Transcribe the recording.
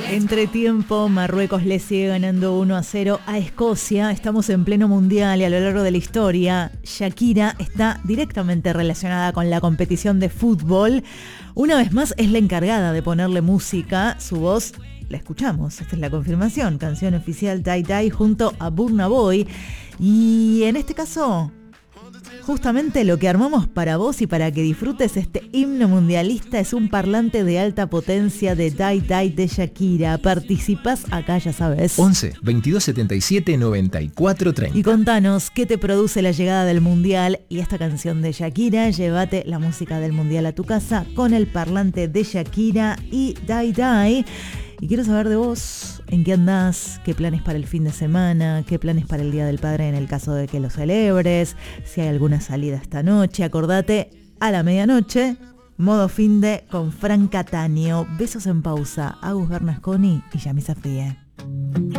Entretiempo, Marruecos le sigue ganando 1-0 a Escocia. Estamos en pleno mundial y a lo largo de la historia, Shakira está directamente relacionada con la competición de fútbol. Una vez más es la encargada de ponerle música. Su voz la escuchamos, esta es la confirmación. Canción oficial Die Die junto a Burna Boy. Y en este caso, justamente lo que armamos para vos y para que disfrutes este himno mundialista es un parlante de alta potencia de Die Die de Shakira. Participás acá, ya sabes. 11 22 77 94 30. Y contanos qué te produce la llegada del mundial y esta canción de Shakira. Llévate la música del mundial a tu casa con el parlante de Shakira y Die Die. Y quiero saber de vos, en qué andás, qué planes para el fin de semana, qué planes para el Día del Padre en el caso de que lo celebres, si hay alguna salida esta noche. Acordate, a la medianoche, modo finde con Fran Cataño. Besos en pausa, Agus Bernasconi y Yami Safie.